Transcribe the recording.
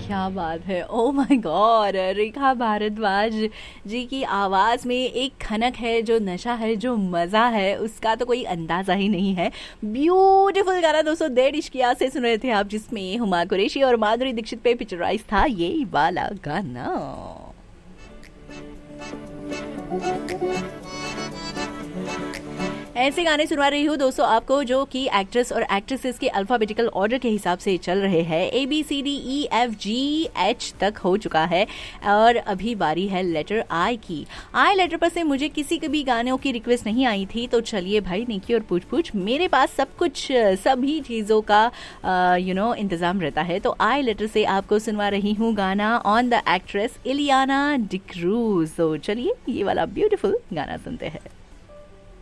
क्या बात है, ओ माय गॉड। रेखा भारद्वाज जी की आवाज में एक खनक है, जो नशा है, जो मजा है, उसका तो कोई अंदाजा ही नहीं है। ब्यूटीफुल गाना दोस्तों डेढ़ इश्किया से सुन रहे थे आप, जिसमें हुमा कुरैशी और माधुरी दीक्षित पे पिक्चराइज था ये वाला गाना। ऐसे गाने सुनवा रही हूँ दोस्तों आपको जो कि एक्ट्रेस और एक्ट्रेसेस के अल्फाबेटिकल ऑर्डर के हिसाब से चल रहे हैं। ABCDEFGH तक हो चुका है और अभी बारी है लेटर आई की। आई लेटर पर से मुझे किसी के भी गानों की रिक्वेस्ट नहीं आई थी, तो चलिए भाई निकी और पूछ पूछ, मेरे पास सब कुछ सभी चीज़ों का इंतज़ाम रहता है। तो आई लेटर से आपको सुनवा रही हूँ गाना on the actress Ileana D'Cruz. तो चलिए ये वाला ब्यूटीफुल गाना सुनते हैं।